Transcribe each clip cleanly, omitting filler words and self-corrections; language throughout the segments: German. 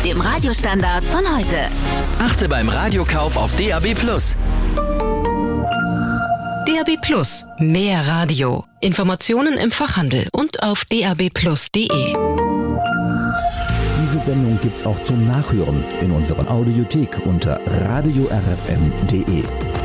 dem Radiostandard von heute. Achte beim Radiokauf auf DAB+. DAB+, mehr Radio. Informationen im Fachhandel und auf dabplus.de. Diese Sendung gibt's auch zum Nachhören in unserer Audiothek unter radiorfm.de.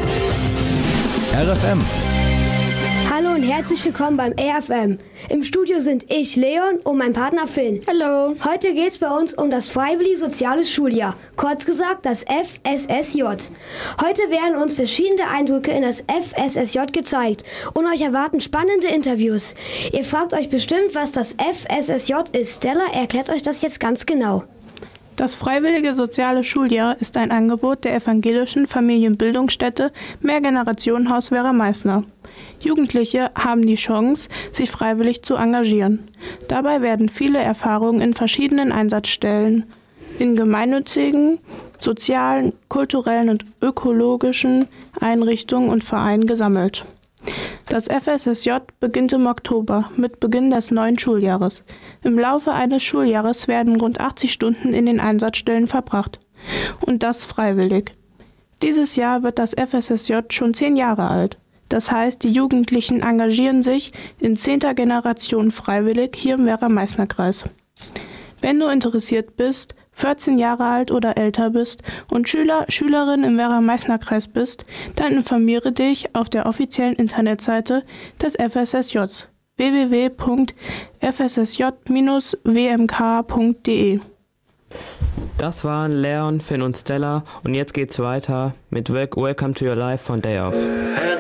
RFM. Hallo und herzlich willkommen beim RFM. Im Studio sind ich, Leon, und mein Partner Finn. Hallo. Heute geht es bei uns um das Freiwillige Soziale Schuljahr, kurz gesagt das FSSJ. Heute werden uns verschiedene Eindrücke in das FSSJ gezeigt und euch erwarten spannende Interviews. Ihr fragt euch bestimmt, was das FSSJ ist. Stella erklärt euch das jetzt ganz genau. Das Freiwillige Soziale Schuljahr ist ein Angebot der evangelischen Familienbildungsstätte Mehrgenerationenhaus Werra-Meißner. Jugendliche haben die Chance, sich freiwillig zu engagieren. Dabei werden viele Erfahrungen in verschiedenen Einsatzstellen, in gemeinnützigen, sozialen, kulturellen und ökologischen Einrichtungen und Vereinen gesammelt. Das FSSJ beginnt im Oktober mit Beginn des neuen Schuljahres. Im Laufe eines Schuljahres werden rund 80 Stunden in den Einsatzstellen verbracht. Und das freiwillig. Dieses Jahr wird das FSSJ schon 10 Jahre alt. Das heißt, die Jugendlichen engagieren sich in 10. Generation freiwillig hier im Werra-Meißner-Kreis. Wenn du interessiert bist, 14 Jahre alt oder älter bist und Schülerin im Werra-Meißner-Kreis bist, dann informiere dich auf der offiziellen Internetseite des FSSJ www.fssj-wmk.de. Das waren Leon, Finn und Stella und jetzt geht's weiter mit Welcome to Your Life von Day Off.